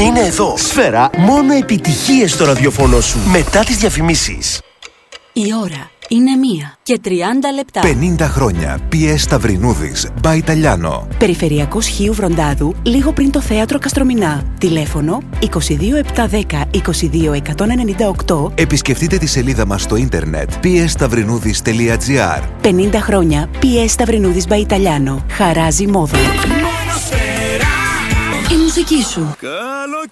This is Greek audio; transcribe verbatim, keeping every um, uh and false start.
Μείνε εδώ. Σφαίρα, μόνο επιτυχίες στο ραδιοφωνό σου. Μετά τις διαφημίσεις. Η ώρα είναι μία και τριάντα λεπτά. πενήντα χρόνια. πι ες Σταυρινούδης. By Italiano. Περιφερειακός Χίου Βροντάδου, λίγο πριν το θέατρο Καστρομηνά. Τηλέφωνο είκοσι δύο επτακόσια δέκα είκοσι δύο εκατόν ενενήντα οκτώ. Επισκεφτείτε τη σελίδα μας στο ίντερνετ πι ες σταυρινούδης τελεία τζι άρ. πενήντα χρόνια πι ες Σταυρινούδης by Italiano. Χαράζει μόδα. Η μουσική σου. Καλοκαίρι.